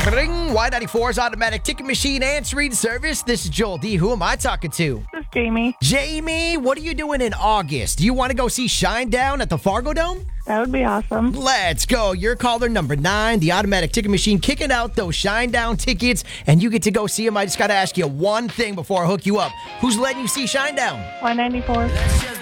Ring, Y94's automatic ticket machine answering service. This is Joel D. Who am I talking to? This is Jamie. Jamie, what are you doing in August? Do you want to go see Shinedown at the Fargo Dome? That would be awesome. Let's go. You're caller number 9, the automatic ticket machine, kicking out those Shinedown tickets, and you get to go see them. I just got to ask you one thing before I hook you up. Who's letting you see Shinedown? Y94.